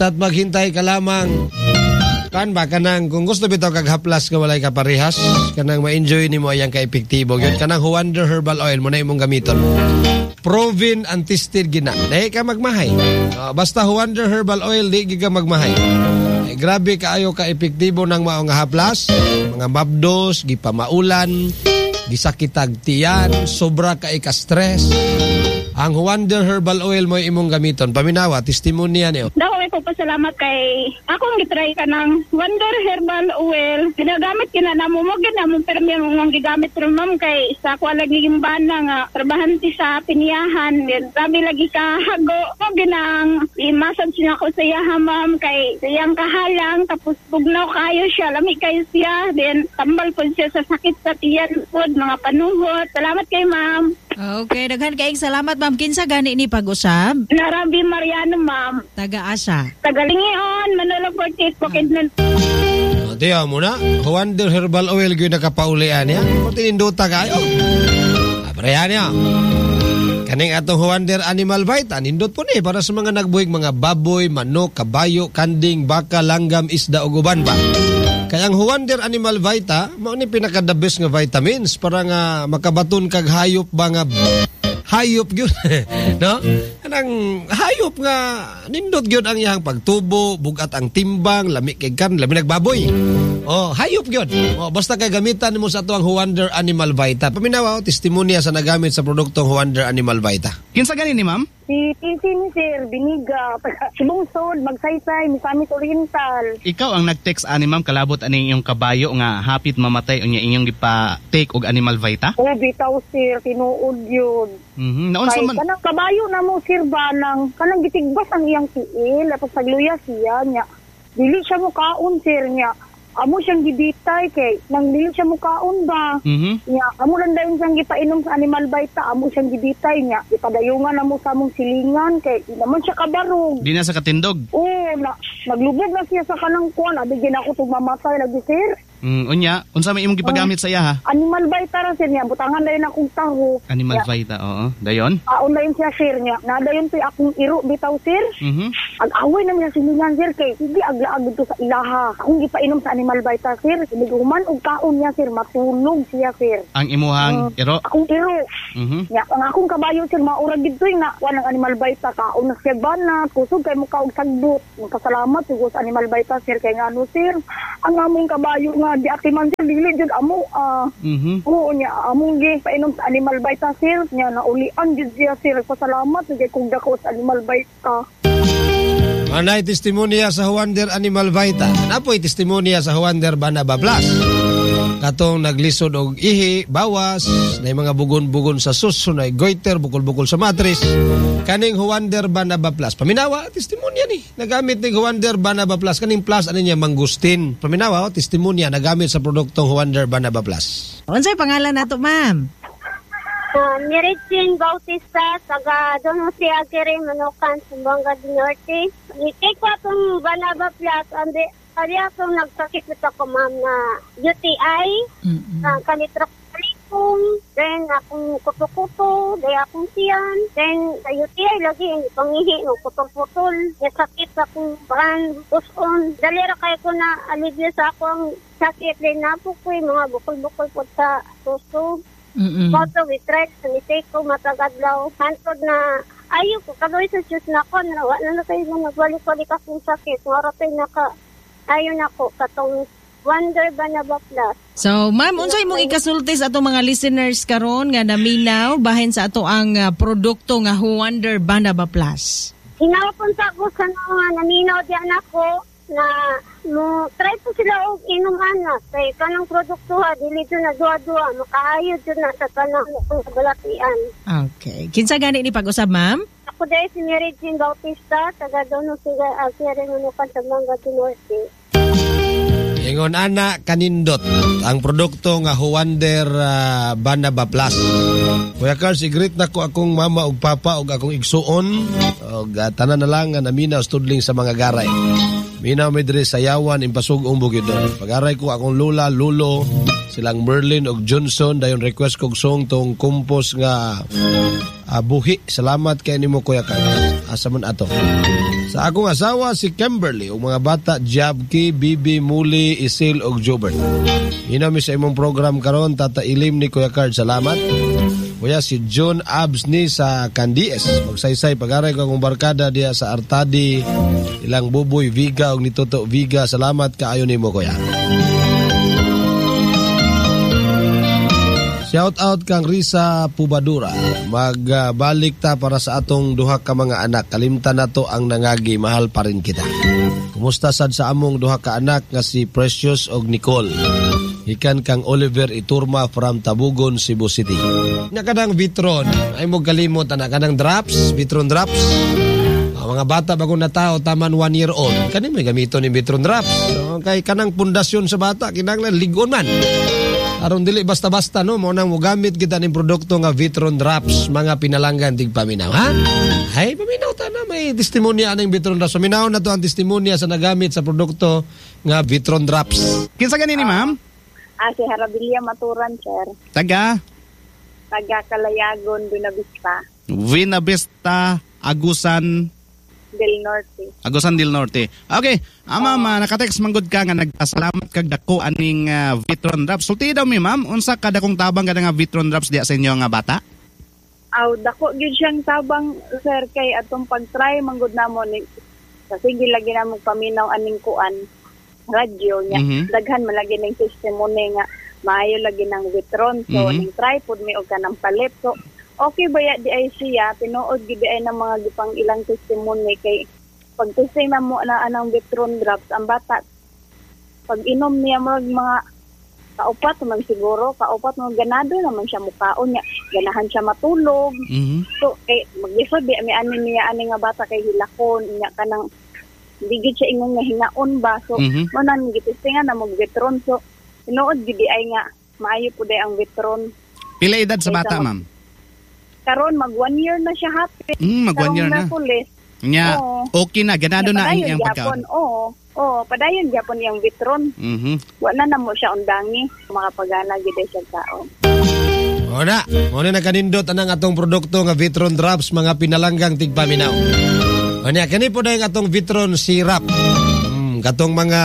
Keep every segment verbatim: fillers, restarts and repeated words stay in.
Basta't maghintay ka lamang. Kan ba kanang kung gusto bitaw kag haplas ka walay ka parehas, kanang ma-enjoy nimo ayang ka epektibo gyud kanang Wonder Herbal Oil mo na imong gamiton. Proven and tested gina. Dili ka magmahay. Uh, basta Wonder Herbal Oil di ka magmahay. Eh, grabe kaayo ka epektibo nang mao nga haplas, mga mabdos, gipamaulan, gisakitag tiyan, sobra ka ka-stress. Ang Wonder Herbal Oil mo imong gamiton. Paminawa, testimonya niyo. Daw ko pasalamat kay akong gitry ka ng Wonder Herbal Oil. Ginagamit kina na mo mo ginamon pero may mong gigamit ron ma'am kay sa ko lagi gimbana nga trabahanti sa piniyahan. Sabi lagi ka hago mo ginang i-massage niya ko sa iya ma'am kay siyang kahalang tapos bugnaw kayo siya lami kayo siya then tambal po siya sa sakit sa tiyan pod mga panuhot. Salamat kay ma'am. Okay, daghan kayong salamat ma'am. Kinsa gani ni pag-usab? Narabi Mariano ma'am. Taga-asa? Tagalingion, Manolo Fortis, Pokemon. O, tiyo mo na. Wonder Herbal Oil gyud nakapaulian niya. O, tininduta kayo. Aprayan niya. Kaning atong Wonder Animal Vita, nindot po ni para sa mga nagbuhig mga baboy, manok, kabayo, kanding, baka, langgam, isda o guban ba. Kaya ang Wonder Animal Vita, mao ni pinaka-the best nga vitamins para nga makabaton kag hayop ba nga hayop gyud no? Kanang hayop nga nindot gyud ang iyang pagtubo, bugat ang timbang, lami kay kan, lami nagbaboy. Oh, hayop gyud. Oh, basta kay gamitan nimo sa ato ang Wonder Animal Vita. Paminawa oh, testimonya sa nagamit sa produktong Wonder Animal Vita. Kinsa gani ni ma'am? Si Pinsin Sir Biniga, Sibungsod, Magsaysay, Misamis Oriental. Ikaw ang nag-text ani ma'am kalabot ani inyong kabayo nga hapit mamatay unya inyong gipa-take og Animal Vita? Oh, bitaw sir, tinuod yun. Mhm. Naunsa man kanang kabayo na mo sir ba nang kanang gitigbas ang iyang tiil tapos sagluya siya nya. Dili siya mo kaon sir nya. Amo siyang gibitay kay nang dili siya mo kaon ba. Mhm. Nya amo lang dayon siyang gipainom sa Animal Vita, amo siyang gibitay nya. Ipadayungan namo sa among silingan kay di naman siya kabarog. di na sa katindog? Oh, na naglubog na siya sa kanang kuan, abi gina ko tug mamatay lagi sir. Mm, unya, unsa may imong gipagamit sa iya ha? Animal Vita ra sir niya, butangan dayon akong taho. Animal Yeah. Vita, oo. Dayon? Kaon dayon siya sir niya. Na dayon pa akong iro bitaw sir. Mhm. Ag-away na niya silingan sir kay hindi aglaag dito sa ilaha. Akong gipainom sa Animal Vita sir, siniguman og kaon niya sir, matulog siya sir. Ang imuhang Uh, iro? Akong iro. Mhm. Ya, ang akong kabayo sir maura gid na wa ng Animal Vita kaon na siya bana, kusog kay mukha og sagbot. Magpasalamat siguro sa Animal Vita sir kay ngano sir. Ang among kabayo nga di atiman sir dili jud amo ah. Mhm. Oo niya, among gi painom sa Animal Vita sir, niya naulian jud siya sir. Pasalamat kay kung dako sa Animal Vita. Manay testimonya sa Wonder Animal Vita. Napoy testimonya sa Wonder Banaba Plus. Katong naglisod og ihi, bawas, na mga bugon-bugon sa suso, na goiter, bukol-bukol sa matris. Kaning Wonder Banaba Plus. Paminawa, testimonya ni. Nagamit ni Wonder Banaba Plus. Kaning plus, ano niya, mangustin. Paminawa, oh, testimonya, nagamit sa produktong Wonder Banaba Plus. Unsay pangalan nato ma'am? Uh, Meritzin Bautista, taga doon si Agere Manukan, Sumbanga del Norte. I-take ko itong Banaba Plus, andi, ari akong nagsakit ako ma'am na U T I, Mm-hmm. uh, kanitrokalikum, then akong kuto-kuto, then akong siyan, then sa U T I lagi, pangihi, no, putol-putol, nasakit akong parang puson. Dalira kayo ko na alivyo sa akong sakit, then napo ko yung mga bukol-bukol po sa suso. Mm-hmm. Koto, we tried, sanitay ko, matagadlaw, hantod na, ayaw ko, kagawin sa Diyos na ako, na wala na kayo na nagbalik-balik akong sakit, maratay na ka, ayaw na ko, katong Wonder Banaba Plus. So, ma'am, unsay mong ikasulti sa atong mga listeners karon nga naminaw bahin sa ato ang uh, produkto nga Wonder Banaba Plus? Hinapunta ko sa mga naminaw diyan ako, na mo try po sila og inom anak kay kanang produkto ha dili jud na duha-duha makaayo jud na sa tanang kung balatian. Okay. Kinsa gani ni pag-usab ma'am? Ako dai si Meritzin Bautista, taga dono siga Agere Manukan sa Sumbanga del Norte. Ingon ana kanindot ang produkto nga Wonder uh, Banaba Plus. Kuya Carl, sigrit na ko akong mama ug papa ug akong igsuon ug uh, tanan na lang nga naminaw studling sa mga garay. Minaw mi diri sa Yawan impasug-ong Bukidnon. Pag-aray ko akong lula, lulo, silang Merlin ug Johnson dayon request kog song tong kumpos nga uh, buhi. Salamat kay nimo Kuya Carl. Asa man ato. Sa akong asawa si Kimberly ug mga bata Jabki, Bibi, Muli, Isil ug Jobert. Inami sa imong program karon Tata Ilim ni Kuya Card. Salamat. Kuya si John Abs ni sa Candies. Magsaysay pag-aray ko akong barkada diya sa Artadi. Ilang Buboy Viga ug ni Toto Viga. Salamat kaayo nimo kuya. Shout out kang Risa Pubadura. Magbalik ta para sa atong duha ka mga anak. Kalimtan nato ang nangagi, mahal pa rin kita. Kumusta sad sa among duha ka anak nga si Precious og Nicole. Ikan kang Oliver Iturma from Tabugon, Cebu City. Nya kadang Vitron, ay mo kalimot ana kanang drops, Vitron drops. Ang mga bata bagong natao taman one year old. Kani may gamito ni Vitron drops. So, kay kanang pundasyon sa bata kinahanglan ligon man. Aron dili basta-basta no mo nang mogamit kita ning produkto nga Vitron Drops mga pinalanggan tig paminaw ha. Ay paminaw ta na may testimonya aning Vitron Drops. Paminaw na to ang testimonya sa nagamit sa produkto nga Vitron Drops. Kinsa ganini ma'am? Ah, si Harabilia Maturan, sir. Taga Taga Calayagon, Buenavista, Buenavista, Agusan Del Norte. Agusan del Norte. Okay, ama ma naka-text manggod ka nga nagpasalamat kag dako aning uh, Vitron Drops. Sulti daw mi ma'am, unsa kada kong tabang kada nga Vitron Drops diya sa inyo nga bata? Aw, dako gyud siyang tabang, sir, kay atong pag-try manggod namon ni kasi gilagi na mo paminaw aning kuan radyo niya. Mhm. Daghan malagi ning testimony nga maayo lagi ng Vitron. So Mhm. ning try pud mi og kanang palit. So okay ba ya di ay siya tinuod gid ay ng mga gipang ilang testimony kay pag testing na mo na anang Vitron Drops ang bata pag inom niya mo mga kaupat man siguro kaupat mo ganado naman siya mukaon niya ganahan siya matulog. Mhm. So kay maglisod di may ani niya ani nga bata kay hilakon niya kanang digid siya ingon nga hingaon ba. So Mhm. mo nang gitistingan na mo Vitron. So tinuod gid ay nga maayo pud ay ang Vitron. Pila edad sa bata Kaysa- ma'am? Karon mag one year na siya happy. Mm, mag one year na. Pulis. Nya, Oo. okay na ganado na ang Padayon iyang gyapon, pagkaon. Oo. Oo, padayon gyapon yang Vitron. Mhm. Wala na mo siya undangi, makapagana gid ay siya kaon. O na, mo na nakanindot anang atong produkto nga Vitron Drops mga pinalanggang tigpaminaw. O niya, kani po na yung atong Vitron Syrup. Mm, katong mga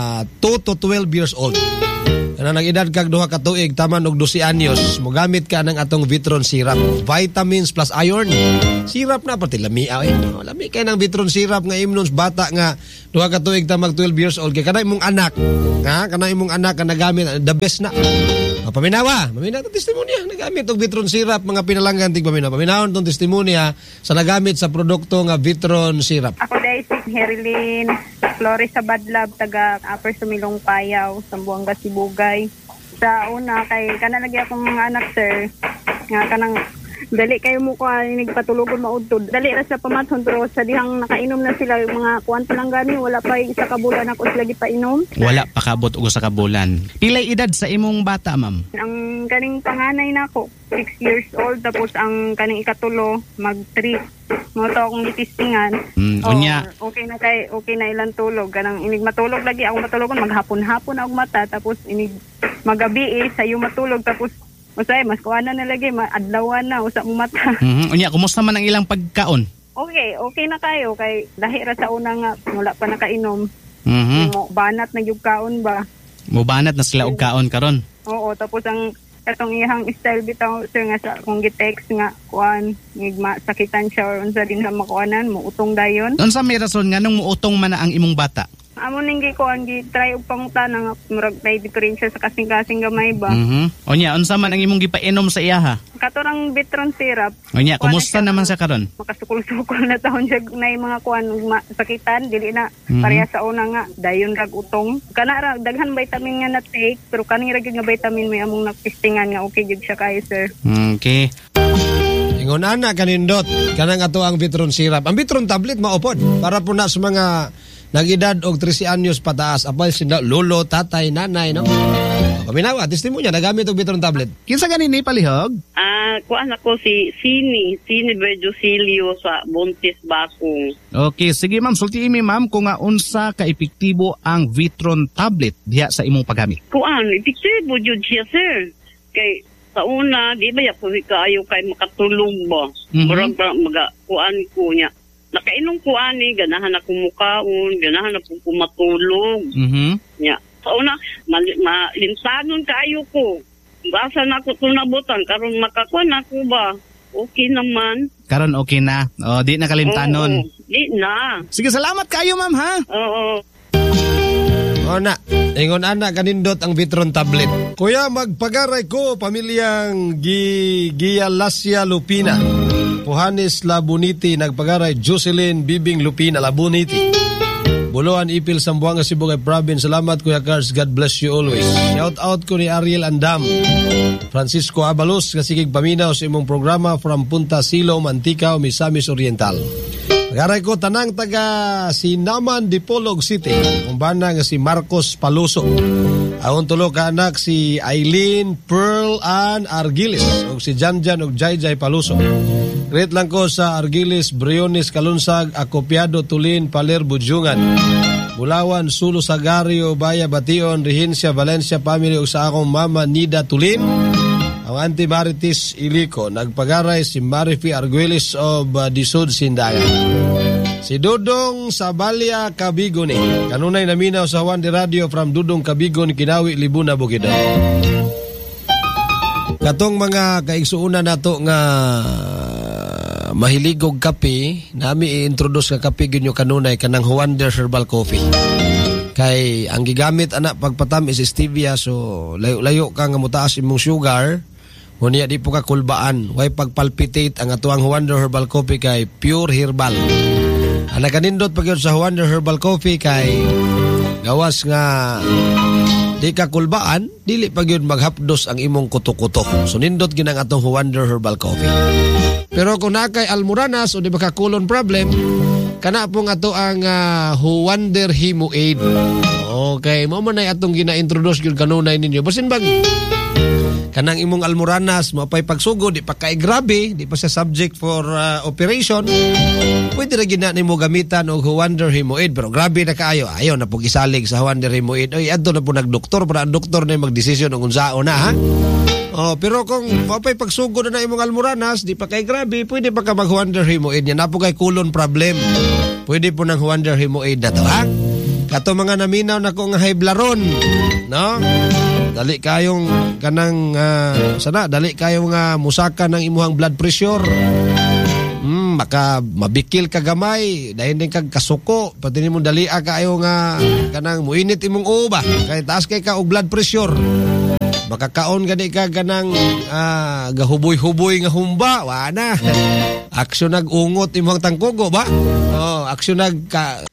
two to twelve years old. Kana nag-edad kag duha ka tuig taman og twelve anyos, mogamit ka ng atong Vitron Syrup. Vitamins plus iron. Syrup na pati lami ay. Oh, lami kay ng Vitron Syrup nga imnon bata nga duha ka tuig tamag twelve years old kay kana imong anak. Ha, kana imong anak nga nagamit the best na. O, paminawa, paminaw tong testimonya nagamit og Vitron Syrup mga pinalanggan tig paminaw. Paminawon tong testimonya sa nagamit sa produkto nga Vitron Syrup. Ako dai si Herilyn Flores sa Badlab taga Upper Sumilong Payaw, Sambuanga Sibugay. Sa una kay kana lagi akong mga anak, sir, nga kanang dali kayo mo ko nigpatulogon maudtod. Dali ra sa pamathon pero sa dihang nakainom na sila yung mga kuan pa lang gani wala pa isa ka bulan ako lagi pa inom. Wala pa kabot og sa kabulan. Pilay edad sa imong bata ma'am? Ang kaning panganay nako six years old tapos ang kaning ikatulo mag three. Mo to akong gitistingan. Mm, Oo, unya. okay na kay okay na ilang tulog kanang inig matulog lagi ako matulogon maghapon-hapon ako mata tapos inig magabi eh sayo matulog tapos usay mas kuana na lagi maadlawan na usa mo mata. Mhm. Unya, kumusta man ang ilang pagkaon? Okay, okay na kayo kay dahi ra sa una nga wala pa nakainom. Mhm. Mo banat na gyud kaon ba. Mubanat na sila og kaon karon. Oo, tapos ang katong iyang style bitaw sir nga sa kung gi-text nga kuan ngigma sakitan siya or unsa din sa makuanan mo utong dayon. Unsa may rason nga nung muutong man na ang imong bata? Amo ning gikuan gi try og pangutana nga murag may diferensya sa kasing-kasing gamay ba. Mhm. Unya, unsa man ang imong gipainom sa iyaha? Katorang Vitron syrup. Unya, Kuan kumusta na siya, naman sa karon? Makasukol-sukol na taon siya na yung mga kuan ug sakitan dili na Mhm. pareha sa una nga dayon rag utong. Kana ra daghan vitamin nga na take pero kani ra gyud nga vitamin may among napistingan nga okay gyud siya kay sir. Okay. Ingon ana kanindot kanang ato ang Vitron Syrup. Ang Vitron tablet maupod para po na sa mga nag-edad og thirteen anyos pataas. Apal sila lolo, tatay, nanay, no? Paminawa, testimonya nagamit og Vitron tablet. Kinsa ganini palihog? Ah, kuan ako si Sini, Sini Vergocilio sa Bontis Bakong. Okay, sige ma'am, sultiin mi ma'am kung nga unsa ka epektibo ang Vitron tablet diha sa imong paggamit. Kuan, epektibo jud siya, sir. Kay sa una, di ba ya ko kaayo kay makatulog ba? Mhm. Murag pa maga kuan ko niya. nakainom ko ani, ganahan ako mukaon, ganahan ako kumatulog. Mhm. Nya. So una, mali- malinsanon kaayo ko. Basa na ako ito nabutan, karon makakuan ako ba? Okay naman. Karon okay na. Oh, di na kalimtanon. Oo, di na. Sige, salamat kayo, ma'am, ha? Oo. O na, ingon ana kanindot ang Vitron tablet. Kuya, magpagaray ko pamilyang Gi Gialasya Lupina. Johannes Labuniti nagpagaray Jocelyn Bibing Lupina Labuniti. Buluan Ipil Sambuanga Cebu kay Province. Salamat Kuya Cars, God bless you always. Shout out ko ni Ariel Andam. Francisco Abalos kasigig paminaw sa imong programa from Punta Silo, Mantika, Misamis Oriental. Pagaray ko tanang taga Sinaman, Dipolog City. Kumbana nga si Marcos Paluso. Aon tulo ka anak si Eileen Pearl Ann Argilis ug si Janjan ug Jayjay Paluso. Great lang ko sa Argilis, Briones, Kalunsag, Acopiado, Tulin, Paler, Bujungan, Bulawan, Sulo, Sagario, Baya, Bation, Rehencia, Valencia, family ug sa akong mama Nida Tulin. Ang Auntie Maritis Iliko, nagpagaray si Marifi Arguelles of uh, Disud, Sindagan. Si Dudong Sabalia Kabigoni, kanunay naminaw sa Juan de Radio from Dudong Kabigon, Kinawi, Libuna, Bukidnon. Katong mga kaigsuuna nato nga mahiligog kape, nami i-introduce nga kape ginyo kanunay kanang Wonder Herbal Coffee. Kay ang gigamit anak pagpatamis is stevia, so layo-layo ka nga mutaas imong sugar. Ngunit di po ka kulbaan. Way pagpalpitate ang atuang Wonder Herbal Coffee kay pure herbal. Ang nakanindot pag yun sa Wonder Herbal Coffee kay gawas nga di ka kulbaan, dili pag yun maghapdos ang imong kuto-kuto. So nindot ginang atong Wonder Herbal Coffee. Pero kung nakay almoranas o di ba kakulon problem, kana pong ato ang uh, Wonder Hemo Aid. Okay, mo man ay atong gina-introduce yun kanunay ninyo. Basin bag kanang imong almoranas, mapay pagsugo, di pa kay grabe, di pa sa subject for uh, operation, pwede na gina nimo gamitan og Wonder Hemo Aid. Pero grabe na kaayo, ayaw na po gisalig sa Wonder Hemo Aid. Oy, adto na po nagdoktor, para ang doktor na magdesisyon kung saan na, ha? Oh, pero kung mapay pagsugo na na imong almoranas, di pa kay grabe, pwede pa ka mag Wonder Hemo Aid. Yan na po kay kulon problem. Pwede po ng Wonder Hemo Aid na to, ha? Kato mga naminaw na kong hyblaron, no? Dali kayong kanang uh, sana dali kayong uh, musaka ng imuhang blood pressure. Hmm, maka mabikil ka gamay, dahil din kag kasuko, pati nimo dali kayo nga kanang muinit imong uba, kay taas kay ka og blood pressure. Makakaon gani ka kanang uh, gahuboy-huboy nga humba, wa na. Aksyon nag-ungot imong tangkugo ba? Oh, aksyon nag ka,